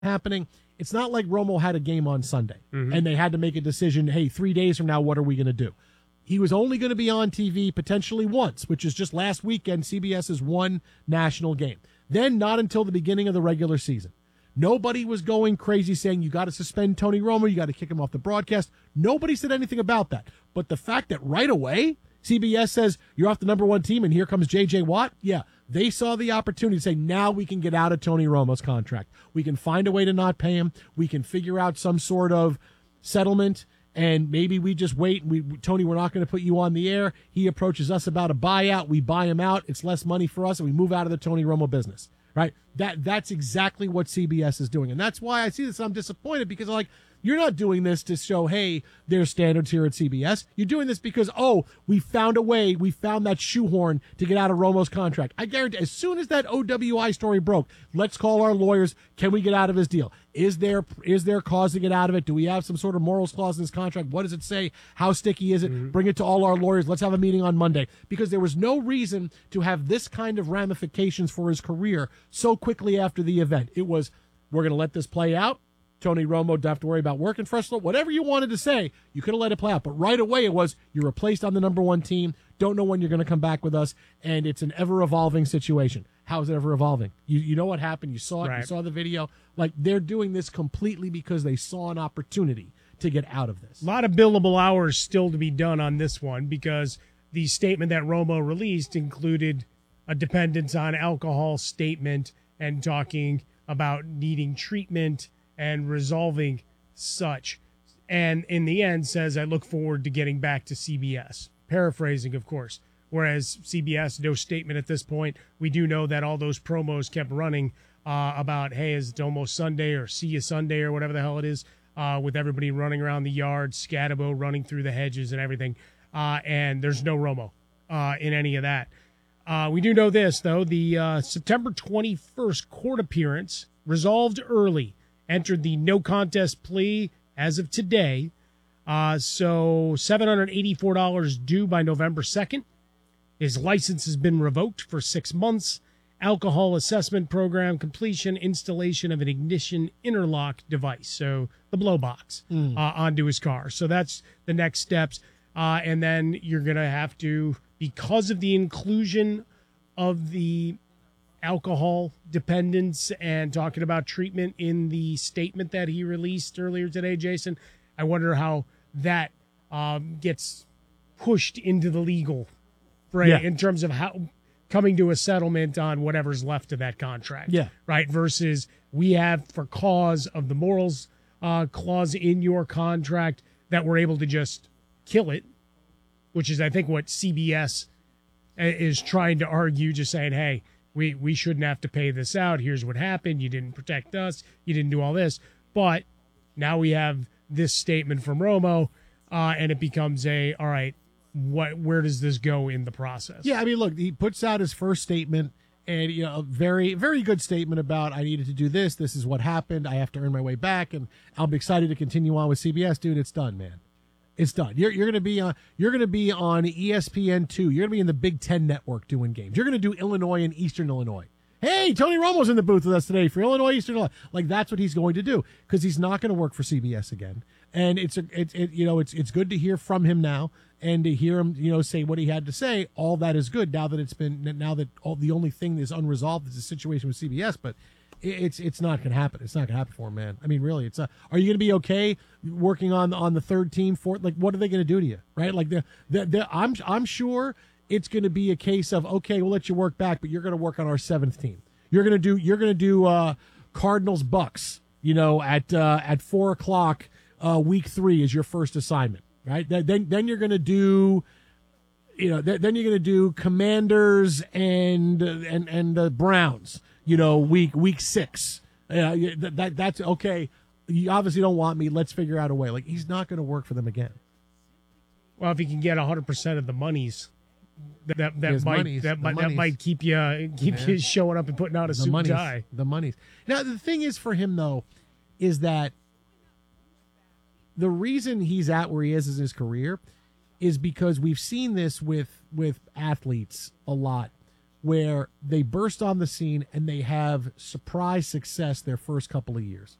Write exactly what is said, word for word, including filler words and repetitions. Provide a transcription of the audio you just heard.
happening. It's not like Romo had a game on Sunday Mm-hmm. and they had to make a decision, hey, three days from now, what are we going to do? He was only going to be on T V potentially once, which is just last weekend, CBS's one national game. Then not until the beginning of the regular season. Nobody was going crazy saying you got to suspend Tony Romo, you got to kick him off the broadcast. Nobody said anything about that. But the fact that right away C B S says you're off the number one team and here comes J J Watt, yeah, they saw the opportunity to say now we can get out of Tony Romo's contract. We can find a way to not pay him. We can figure out some sort of settlement, and maybe we just wait. We Tony, we're not going to put you on the air. He approaches us about a buyout. We buy him out. It's less money for us, and we move out of the Tony Romo business. Right? That that's exactly what C B S is doing, and that's why I see this. I'm disappointed because I'm like, you're not doing this to show, hey, there's standards here at C B S. You're doing this because, oh, we found a way. We found that shoehorn to get out of Romo's contract. I guarantee as soon as that O W I story broke, let's call our lawyers. Can we get out of his deal? Is there is there cause to get out of it? Do we have some sort of morals clause in his contract? What does it say? How sticky is it? Mm-hmm. Bring it to all our lawyers. Let's have a meeting on Monday. Because there was no reason to have this kind of ramifications for his career so quickly after the event. It was, we're going to let this play out. Tony Romo don't have to worry about working for us. Whatever you wanted to say, you could have let it play out. But right away it was, you're replaced on the number one team. Don't know when you're going to come back with us. And it's an ever-evolving situation. How is it ever-evolving? You you know what happened. You saw it. Right. You saw the video. Like, they're doing this completely because they saw an opportunity to get out of this. A lot of billable hours still to be done on this one because the statement that Romo released included a dependence on alcohol statement and talking about needing treatment and resolving such. And in the end says, I look forward to getting back to C B S. Paraphrasing, of course. Whereas C B S, no statement at this point. We do know that all those promos kept running uh, about, hey, is it almost Sunday or see you Sunday or whatever the hell it is, uh, with everybody running around the yard, Scatabo running through the hedges and everything. Uh, and there's no Romo uh, in any of that. Uh, we do know this, though. The uh, September twenty-first court appearance resolved early. Entered the no contest plea as of today. Uh, so seven hundred eighty-four dollars due by November second. His license has been revoked for six months. Alcohol assessment program completion, installation of an ignition interlock device. So the blow box mm. uh, onto his car. So that's the next steps. Uh, and then you're going to have to, because of the inclusion of the alcohol dependence and talking about treatment in the statement that he released earlier today, Jason, I wonder how that um, gets pushed into the legal fray yeah. in terms of how coming to a settlement on whatever's left of that contract. Yeah. Right. Versus we have, for cause of the morals uh, clause in your contract, that we're able to just kill it, which is, I think, what C B S is trying to argue, just saying, hey, We we shouldn't have to pay this out. Here's what happened. You didn't protect us. You didn't do all this. But now we have this statement from Romo, uh, and it becomes a, all right, what? Where does this go in the process? Yeah, I mean, look, he puts out his first statement, and you know, a very, very good statement about I needed to do this. This is what happened. I have to earn my way back, and I'm excited to continue on with C B S. Dude, it's done, man. It's done. You're you're gonna be on you're gonna be on E S P N two. You're gonna be in the Big Ten network doing games. You're gonna do Illinois and Eastern Illinois. Hey, Tony Romo's in the booth with us today for Illinois Eastern Illinois. Like, that's what he's going to do because he's not going to work for C B S again. And it's a it's it, you know it's it's good to hear from him now and to hear him you know say what he had to say. All that is good now that it's been now that all the only thing that's unresolved is the situation with C B S, but. It's it's not going to happen. It's not going to happen for him, man. I mean, really, it's. A, are you going to be okay working on on the third team? Fourth, like, what are they going to do to you, right? Like, the the, the I'm I'm sure it's going to be a case of okay, we'll let you work back, but you're going to work on our seventh team. You're going to do you're going to do uh, Cardinals Bucks, you know, at uh, at four o'clock, uh, week three is your first assignment, right? Then then you're going to do. You know, then you're going to do Commanders and and and the Browns. You know, week week six. Uh, that, that that's okay. You obviously don't want me. Let's figure out a way. Like, he's not going to work for them again. Well, if he can get one hundred percent of the monies, that that, that might monies, that might monies. that might keep you keep yeah. you showing up and putting out a the suit monies, and tie. The monies. Now, the thing is for him though, is that the reason he's at where he is in his career is because we've seen this with with athletes a lot. where they burst on the scene and they have surprise success their first couple of years.